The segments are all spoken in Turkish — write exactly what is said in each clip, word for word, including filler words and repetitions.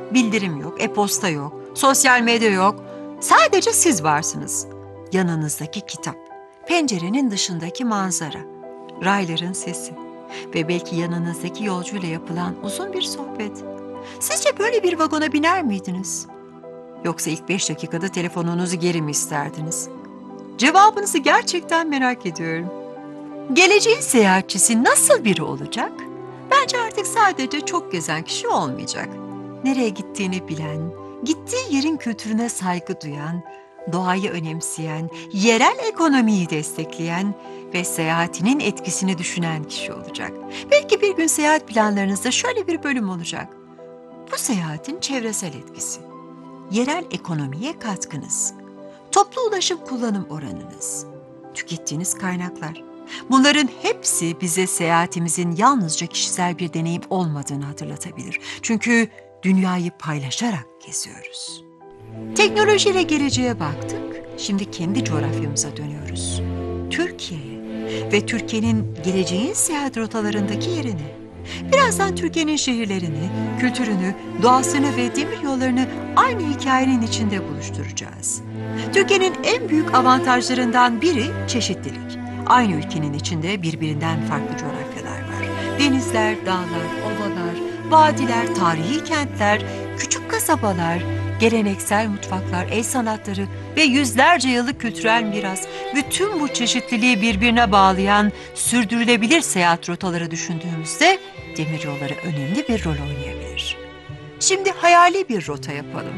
Bildirim yok, e-posta yok, sosyal medya yok. Sadece siz varsınız. Yanınızdaki kitap, pencerenin dışındaki manzara, rayların sesi ve belki yanınızdaki yolcuyla yapılan uzun bir sohbet. Sizce böyle bir vagona biner miydiniz? Yoksa ilk beş dakikada telefonunuzu geri mi isterdiniz? Cevabınızı gerçekten merak ediyorum. Geleceğin seyahatçisi nasıl biri olacak? Bence artık sadece çok gezen kişi olmayacak. Nereye gittiğini bilen, gittiği yerin kültürüne saygı duyan, doğayı önemseyen, yerel ekonomiyi destekleyen ve seyahatinin etkisini düşünen kişi olacak. Belki bir gün seyahat planlarınızda şöyle bir bölüm olacak. Bu seyahatin çevresel etkisi, yerel ekonomiye katkınız, toplu ulaşım kullanım oranınız, tükettiğiniz kaynaklar. Bunların hepsi bize seyahatimizin yalnızca kişisel bir deneyim olmadığını hatırlatabilir. Çünkü dünyayı paylaşarak geziyoruz. Teknolojiyle geleceğe baktık. Şimdi kendi coğrafyamıza dönüyoruz. Türkiye'ye ve Türkiye'nin geleceğin seyahat rotalarındaki yerini. Birazdan Türkiye'nin şehirlerini, kültürünü, doğasını ve demir yollarını aynı hikayenin içinde buluşturacağız. Türkiye'nin en büyük avantajlarından biri çeşitlilik. Aynı ülkenin içinde birbirinden farklı coğrafyalar var. Denizler, dağlar, ovalar, vadiler, tarihi kentler, küçük kasabalar, geleneksel mutfaklar, el sanatları ve yüzlerce yıllık kültürel miras. Bütün bu çeşitliliği birbirine bağlayan sürdürülebilir seyahat rotaları düşündüğümüzde demiryolları önemli bir rol oynayabilir. Şimdi hayali bir rota yapalım.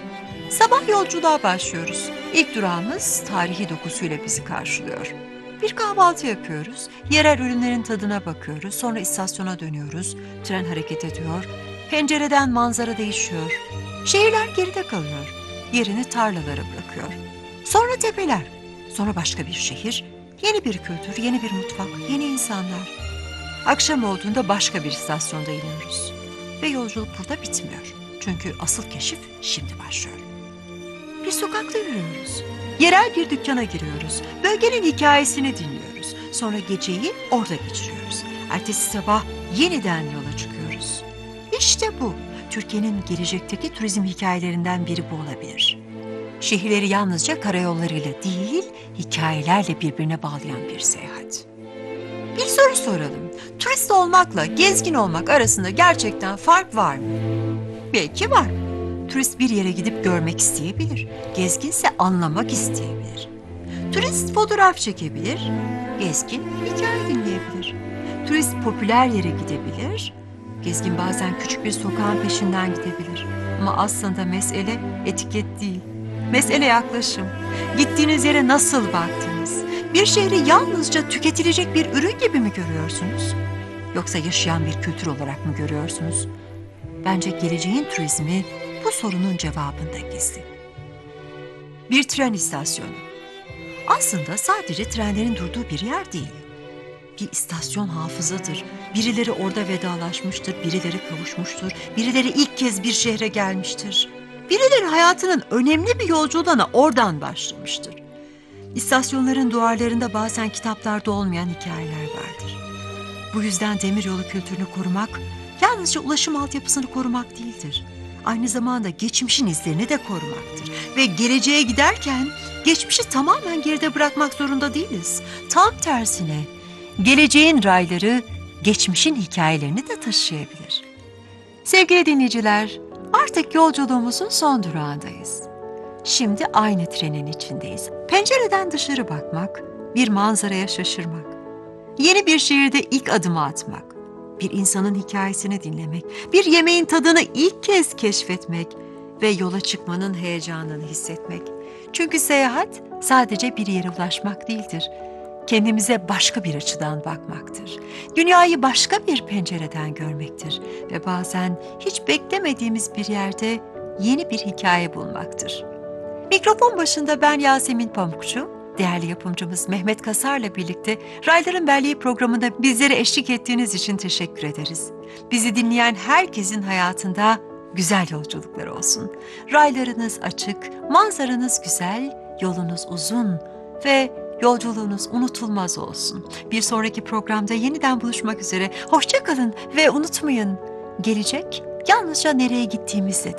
Sabah yolculuğa başlıyoruz. İlk durağımız tarihi dokusuyla bizi karşılıyor. Bir kahvaltı yapıyoruz, yerel ürünlerin tadına bakıyoruz, sonra istasyona dönüyoruz, tren hareket ediyor, pencereden manzara değişiyor. Şehirler geride kalıyor, yerini tarlalara bırakıyor. Sonra tepeler, sonra başka bir şehir, yeni bir kültür, yeni bir mutfak, yeni insanlar. Akşam olduğunda başka bir istasyonda iniyoruz. Ve yolculuk burada bitmiyor. Çünkü asıl keşif şimdi başlıyor. Bir sokakta yürüyoruz. Yerel bir dükkana giriyoruz. Bölgenin hikayesini dinliyoruz. Sonra geceyi orada geçiriyoruz. Ertesi sabah yeniden yola çıkıyoruz. İşte bu. Türkiye'nin gelecekteki turizm hikayelerinden biri bu olabilir. Şehirleri yalnızca karayollarıyla değil, hikayelerle birbirine bağlayan bir seyahat. Bir soru soralım. Turist olmakla gezgin olmak arasında gerçekten fark var mı? Belki var. Turist bir yere gidip görmek isteyebilir. Gezginse anlamak isteyebilir. Turist fotoğraf çekebilir. Gezgin hikaye dinleyebilir. Turist popüler yere gidebilir. Gezgin bazen küçük bir sokağın peşinden gidebilir. Ama aslında mesele etiket değil. Mesele yaklaşım. Gittiğiniz yere nasıl baktınız? Bir şehri yalnızca tüketilecek bir ürün gibi mi görüyorsunuz? Yoksa yaşayan bir kültür olarak mı görüyorsunuz? Bence geleceğin turizmi bu sorunun cevabında gizli. Bir tren istasyonu. Aslında sadece trenlerin durduğu bir yer değil. Bir istasyon hafızadır. Birileri orada vedalaşmıştır, birileri kavuşmuştur, birileri ilk kez bir şehre gelmiştir. Birileri hayatının önemli bir yolculuğuna oradan başlamıştır. İstasyonların duvarlarında bazen kitaplarda olmayan hikayeler vardır. Bu yüzden demiryolu kültürünü korumak, yalnızca ulaşım altyapısını korumak değildir. Aynı zamanda geçmişin izlerini de korumaktır. Ve geleceğe giderken geçmişi tamamen geride bırakmak zorunda değiliz. Tam tersine, geleceğin rayları geçmişin hikayelerini de taşıyabilir. Sevgili dinleyiciler, artık yolculuğumuzun son durağındayız. Şimdi aynı trenin içindeyiz. Pencereden dışarı bakmak, bir manzaraya şaşırmak, yeni bir şehirde ilk adımı atmak, bir insanın hikayesini dinlemek, bir yemeğin tadını ilk kez keşfetmek ve yola çıkmanın heyecanını hissetmek. Çünkü seyahat sadece bir yere ulaşmak değildir. Kendimize başka bir açıdan bakmaktır. Dünyayı başka bir pencereden görmektir ve bazen hiç beklemediğimiz bir yerde yeni bir hikaye bulmaktır. Mikrofon başında ben Yasemin Pamukçu, değerli yapımcımız Mehmet Kasar'la birlikte Rayların Belleği programında bizlere eşlik ettiğiniz için teşekkür ederiz. Bizi dinleyen herkesin hayatında güzel yolculuklar olsun. Raylarınız açık, manzaranız güzel, yolunuz uzun ve yolculuğunuz unutulmaz olsun. Bir sonraki programda yeniden buluşmak üzere. Hoşça kalın ve unutmayın, gelecek yalnızca nereye gittiğimizle